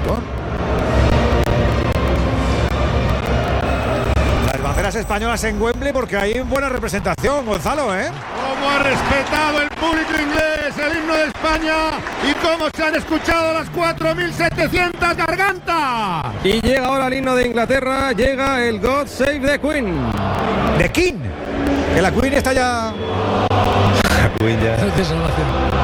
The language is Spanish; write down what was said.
fantástico. Las banderas españolas en Wembley porque hay buena representación, Gonzalo, ¿eh? Cómo ha respetado el público inglés el himno de España y cómo se han escuchado las 4.700 gargantas. Y llega ahora el himno de Inglaterra, llega el God Save the Queen. The King, que la Queen está ya... La Queen ya. De salvación.